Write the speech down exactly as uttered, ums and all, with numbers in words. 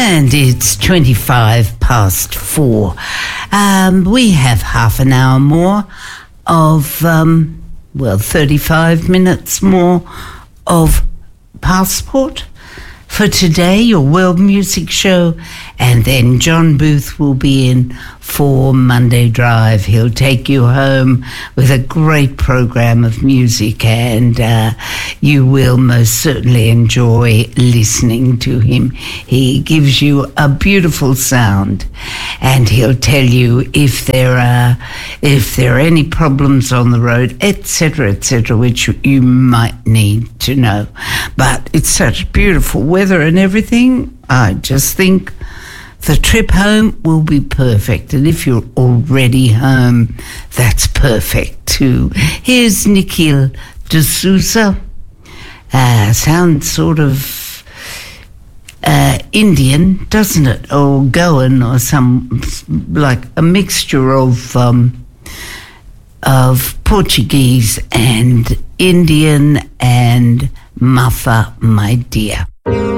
And it's twenty-five past four. Um, we have half an hour more of, um, well, thirty-five minutes more of Passport for today, your world music show. And then John Booth will be in for Monday Drive. He'll take you home with a great program of music, and uh, you will most certainly enjoy listening to him. He gives you a beautiful sound, and he'll tell you if there are if there are any problems on the road, et cetera, et cetera, which you might need to know. But it's such beautiful weather and everything. I just think the trip home will be perfect. And if you're already home, that's perfect too. Here's Nikhil D'Souza. Uh, sounds sort of uh, Indian, doesn't it? Or Goan, or some, like a mixture of um, of Portuguese and Indian and Mother, my dear.